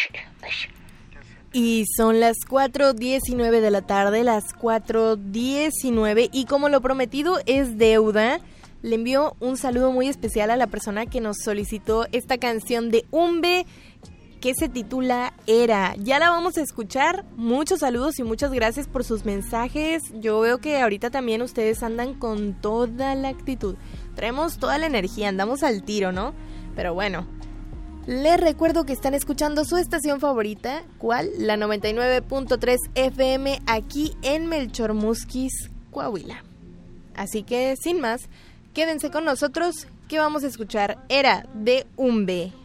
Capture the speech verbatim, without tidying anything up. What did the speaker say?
Y son las cuatro diecinueve de la tarde, las cuatro diecinueve, y como lo prometido es deuda, le envío un saludo muy especial a la persona que nos solicitó esta canción de Umbe, que se titula Era. Ya la vamos a escuchar. Muchos saludos y muchas gracias por sus mensajes. Yo veo que ahorita también ustedes andan con toda la actitud. Traemos toda la energía, andamos al tiro, ¿no? Pero bueno, les recuerdo que están escuchando su estación favorita. ¿Cuál? La noventa y nueve punto tres F M aquí en Melchor Musquis, Coahuila. Así que, sin más, quédense con nosotros que vamos a escuchar Era de Umbe.